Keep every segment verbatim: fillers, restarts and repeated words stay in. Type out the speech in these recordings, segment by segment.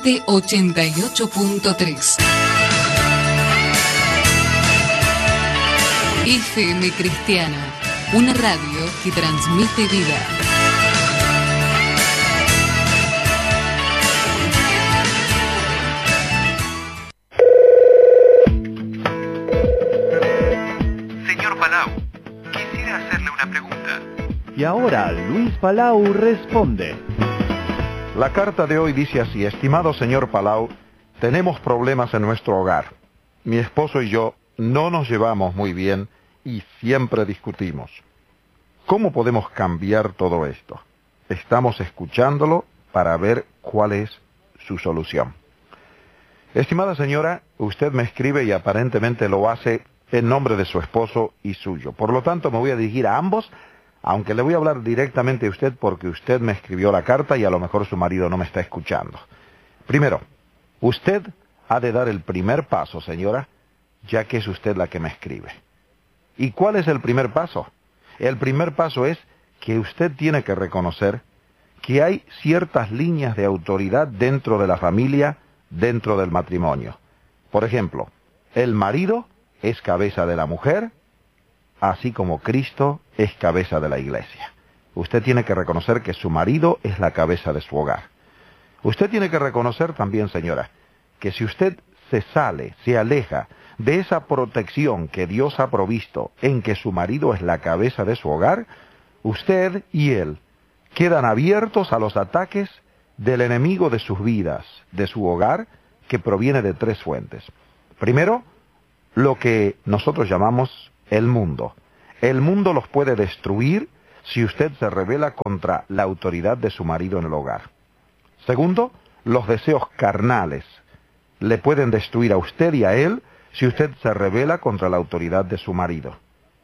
de ochenta y ocho punto tres. F M Cristiana, una radio que transmite vida. Señor Palau, quisiera hacerle una pregunta. Y ahora Luis Palau responde. La carta de hoy dice así: estimado señor Palau, tenemos problemas en nuestro hogar. Mi esposo y yo no nos llevamos muy bien y siempre discutimos. ¿Cómo podemos cambiar todo esto? Estamos escuchándolo para ver cuál es su solución. Estimada señora, usted me escribe y aparentemente lo hace en nombre de su esposo y suyo. Por lo tanto, me voy a dirigir a ambos, aunque le voy a hablar directamente a usted porque usted me escribió la carta y a lo mejor su marido no me está escuchando. Primero, usted ha de dar el primer paso, señora, ya que es usted la que me escribe. ¿Y cuál es el primer paso? El primer paso es que usted tiene que reconocer que hay ciertas líneas de autoridad dentro de la familia, dentro del matrimonio. Por ejemplo, el marido es cabeza de la mujer, así como Cristo es cabeza de la iglesia. Usted tiene que reconocer que su marido es la cabeza de su hogar. Usted tiene que reconocer también, señora, que si usted se sale, se aleja de esa protección que Dios ha provisto en que su marido es la cabeza de su hogar, usted y él quedan abiertos a los ataques del enemigo de sus vidas, de su hogar, que proviene de tres fuentes. Primero, lo que nosotros llamamos el mundo. El mundo los puede destruir si usted se rebela contra la autoridad de su marido en el hogar. Segundo, los deseos carnales le pueden destruir a usted y a él si usted se rebela contra la autoridad de su marido.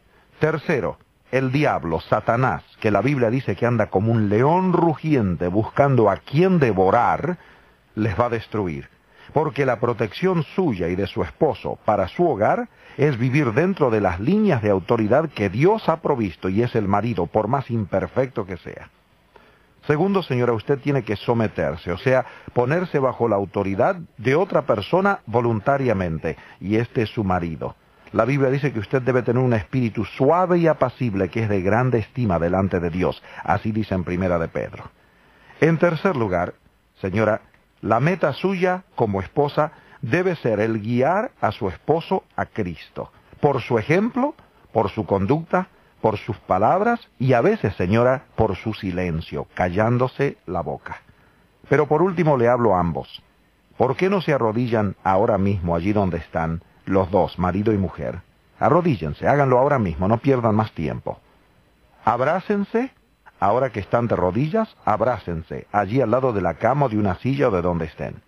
Tercero, el diablo, Satanás, que la Biblia dice que anda como un león rugiente buscando a quien devorar, les va a destruir. Porque la protección suya y de su esposo para su hogar es vivir dentro de las líneas de autoridad que Dios ha provisto, y es el marido, por más imperfecto que sea. Segundo, señora, usted tiene que someterse, o sea, ponerse bajo la autoridad de otra persona voluntariamente, y este es su marido. La Biblia dice que usted debe tener un espíritu suave y apacible, que es de grande estima delante de Dios. Así dice en Primera de Pedro. En tercer lugar, señora, la meta suya como esposa debe ser el guiar a su esposo a Cristo, por su ejemplo, por su conducta, por sus palabras y a veces, señora, por su silencio, callándose la boca. Pero por último le hablo a ambos. ¿Por qué no se arrodillan ahora mismo allí donde están los dos, marido y mujer? Arrodíllense, háganlo ahora mismo, no pierdan más tiempo. Abrácense, ahora que están de rodillas, abrácense, allí al lado de la cama o de una silla o de donde estén.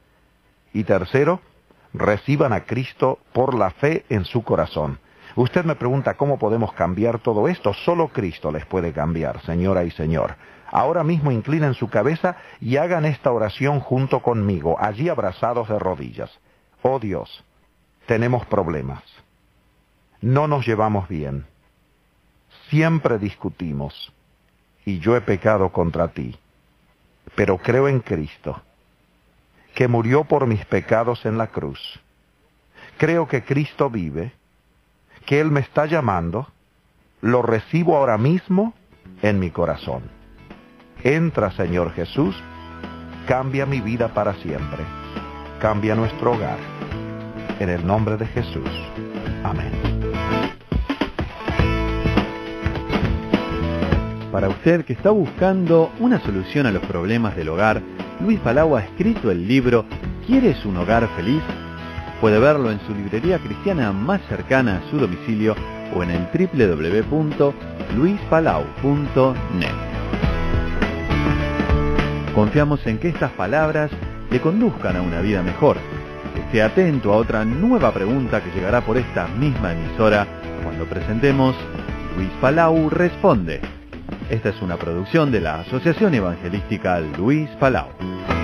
Y tercero, reciban a Cristo por la fe en su corazón. Usted me pregunta cómo podemos cambiar todo esto. Solo Cristo les puede cambiar, señora y señor. Ahora mismo inclinen su cabeza y hagan esta oración junto conmigo, allí abrazados de rodillas. Oh Dios, tenemos problemas. No nos llevamos bien. Siempre discutimos. Y yo he pecado contra ti. Pero creo en Cristo, que murió por mis pecados en la cruz. Creo que Cristo vive, que Él me está llamando, lo recibo ahora mismo en mi corazón. Entra, Señor Jesús, cambia mi vida para siempre, cambia nuestro hogar. En el nombre de Jesús. Amén. Para usted que está buscando una solución a los problemas del hogar, Luis Palau ha escrito el libro ¿Quieres un hogar feliz? Puede verlo en su librería cristiana más cercana a su domicilio o en el doble u doble u doble u punto luis palau punto net. Confiamos en que estas palabras le conduzcan a una vida mejor. Esté atento a otra nueva pregunta que llegará por esta misma emisora cuando presentemos Luis Palau Responde. Esta es una producción de la Asociación Evangelística Luis Palau.